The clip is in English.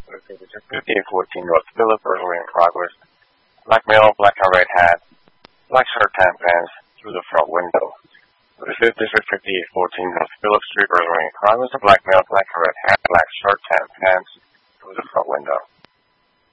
5814 North Phillip, burglary in progress. Black male, black and red hat, black shirt, tan pants, through the front window. The 5th District, 5814 North Phillip Street, burglary in progress. A black male, black and red hat, black shirt, tan pants, through the front window.